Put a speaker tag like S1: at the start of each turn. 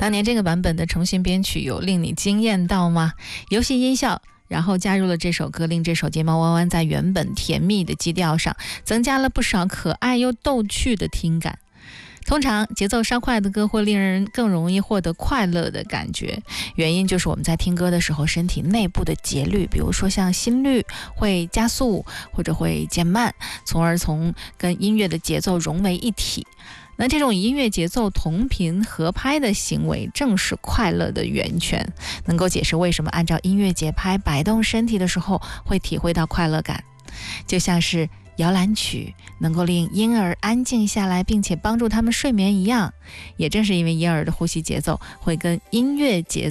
S1: 当年这个版本的重新编曲有令你惊艳到吗？游戏音效，然后加入了这首歌，令这首睫毛弯弯在原本甜蜜的基调上增加了不少可爱又逗趣的听感。通常节奏稍快的歌会令人更容易获得快乐的感觉，原因就是我们在听歌的时候身体内部的节律，比如说像心率会加速或者会减慢，从而跟音乐的节奏融为一体。那这种音乐节奏同频合拍的行为正是快乐的源泉，能够解释为什么按照音乐节拍摆动身体的时候会体会到快乐感。就像是摇篮曲能够令婴儿安静下来并且帮助他们睡眠一样，也正是因为婴儿的呼吸节奏会跟音乐节